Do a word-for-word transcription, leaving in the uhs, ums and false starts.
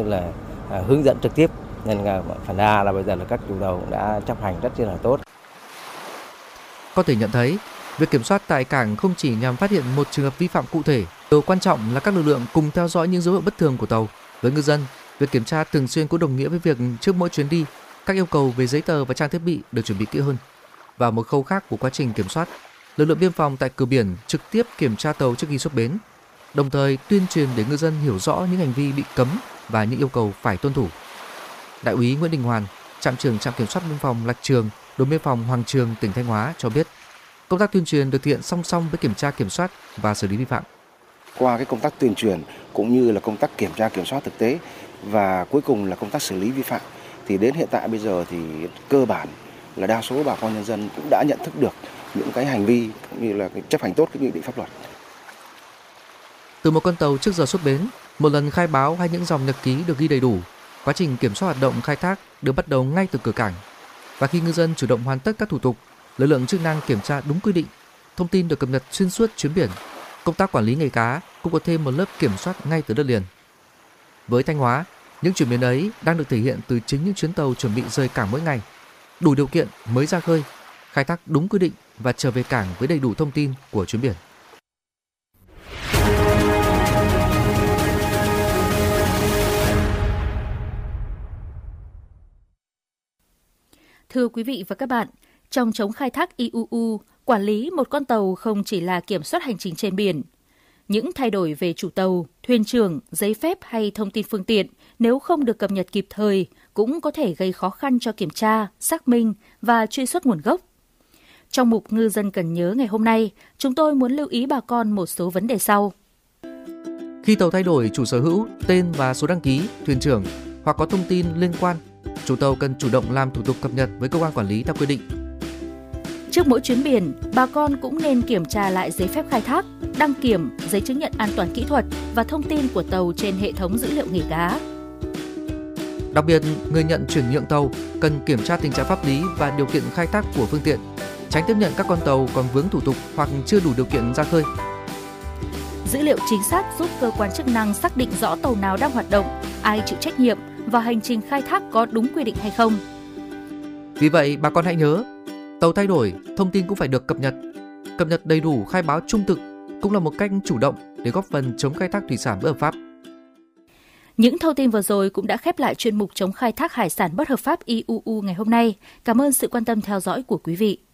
là à, hướng dẫn trực tiếp, nên là phần A là bây giờ là các chủ tàu cũng đã chấp hành rất là tốt. Có thể nhận thấy, việc kiểm soát tại cảng không chỉ nhằm phát hiện một trường hợp vi phạm cụ thể, điều quan trọng là các lực lượng cùng theo dõi những dấu hiệu bất thường của tàu. Với ngư dân, việc kiểm tra thường xuyên cũng đồng nghĩa với việc trước mỗi chuyến đi, các yêu cầu về giấy tờ và trang thiết bị được chuẩn bị kỹ hơn. Và một khâu khác của quá trình kiểm soát, lực lượng biên phòng tại cửa biển trực tiếp kiểm tra tàu trước khi xuất bến, đồng thời tuyên truyền để ngư dân hiểu rõ những hành vi bị cấm và những yêu cầu phải tuân thủ. Đại úy Nguyễn Đình Hoàn, trạm trưởng trạm kiểm soát biên phòng Lạch Trường, đồn biên phòng Hoàng Trường, tỉnh Thanh Hóa cho biết, công tác tuyên truyền được thực hiện song song với kiểm tra kiểm soát và xử lý vi phạm. Qua cái công tác tuyên truyền cũng như là công tác kiểm tra kiểm soát thực tế và cuối cùng là công tác xử lý vi phạm, thì đến hiện tại bây giờ thì cơ bản là đa số bà con nhân dân cũng đã nhận thức được những cái hành vi cũng như là chấp hành tốt cái quy định pháp luật. Từ một con tàu trước giờ xuất bến, một lần khai báo hay những dòng nhật ký được ghi đầy đủ, quá trình kiểm soát hoạt động khai thác được bắt đầu ngay từ cửa cảng. Và khi ngư dân chủ động hoàn tất các thủ tục, lực lượng chức năng kiểm tra đúng quy định, thông tin được cập nhật xuyên suốt chuyến biển, công tác quản lý nghề cá cũng có thêm một lớp kiểm soát ngay từ đất liền. Với Thanh Hóa, những chuyển biến ấy đang được thể hiện từ chính những chuyến tàu chuẩn bị rời cảng mỗi ngày, đủ điều kiện mới ra khơi, khai thác đúng quy định và trở về cảng với đầy đủ thông tin của chuyến biển. Thưa quý vị và các bạn, trong chống khai thác i u u, quản lý một con tàu không chỉ là kiểm soát hành trình trên biển. Những thay đổi về chủ tàu, thuyền trưởng, giấy phép hay thông tin phương tiện nếu không được cập nhật kịp thời cũng có thể gây khó khăn cho kiểm tra, xác minh và truy xuất nguồn gốc. Trong mục Ngư dân cần nhớ ngày hôm nay, chúng tôi muốn lưu ý bà con một số vấn đề sau. Khi tàu thay đổi chủ sở hữu, tên và số đăng ký, thuyền trưởng hoặc có thông tin liên quan, chủ tàu cần chủ động làm thủ tục cập nhật với cơ quan quản lý theo quy định. Trước mỗi chuyến biển, bà con cũng nên kiểm tra lại giấy phép khai thác, đăng kiểm, giấy chứng nhận an toàn kỹ thuật và thông tin của tàu trên hệ thống dữ liệu nghề cá. Đặc biệt, người nhận chuyển nhượng tàu cần kiểm tra tình trạng pháp lý và điều kiện khai thác của phương tiện, tránh tiếp nhận các con tàu còn vướng thủ tục hoặc chưa đủ điều kiện ra khơi. Dữ liệu chính xác giúp cơ quan chức năng xác định rõ tàu nào đang hoạt động, ai chịu trách nhiệm và hành trình khai thác có đúng quy định hay không. Vì vậy, bà con hãy nhớ, tàu thay đổi, thông tin cũng phải được cập nhật. Cập nhật đầy đủ, khai báo trung thực cũng là một cách chủ động để góp phần chống khai thác thủy sản bất hợp pháp. Những thông tin vừa rồi cũng đã khép lại chuyên mục chống khai thác hải sản bất hợp pháp i u u ngày hôm nay. Cảm ơn sự quan tâm theo dõi của quý vị.